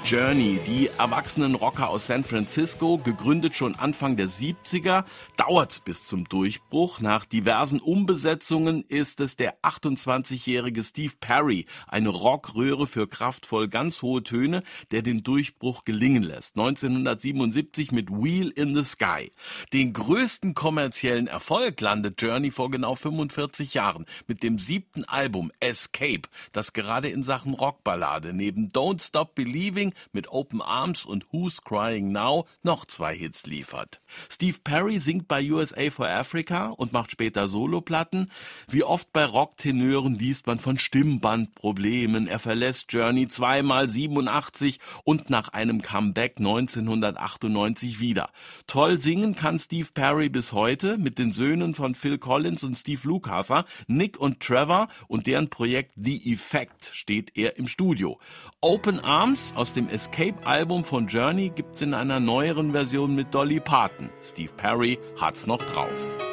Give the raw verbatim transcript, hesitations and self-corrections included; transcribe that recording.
Journey, die erwachsenen Rocker aus San Francisco, gegründet schon Anfang der siebziger, dauert's bis zum Durchbruch. Nach diversen Umbesetzungen ist es der achtundzwanzigjährige Steve Perry, eine Rockröhre für kraftvoll ganz hohe Töne, der den Durchbruch gelingen lässt. neunzehnhundertsiebenundsiebzig mit Wheel in the Sky. Den größten kommerziellen Erfolg landet Journey vor genau fünfundvierzig Jahren mit dem siebten Album Escape, das gerade in Sachen Rockballade neben Don't Stop Believing mit Open Arms und Who's Crying Now noch zwei Hits liefert. Steve Perry singt bei U S A for Africa und macht später Soloplatten. Wie oft bei Rocktenören liest man von Stimmbandproblemen. Er verlässt Journey zweimal siebenundachtzig und nach einem Comeback neunzehnhundertachtundneunzig wieder. Toll singen kann Steve Perry bis heute mit den Söhnen von Phil Collins und Steve Lukather, Nick und Trevor, und deren Projekt The Effect steht er im Studio. Open Arms aus dem Escape-Album von Journey gibt's in einer neueren Version mit Dolly Parton. Steve Perry hat's noch drauf.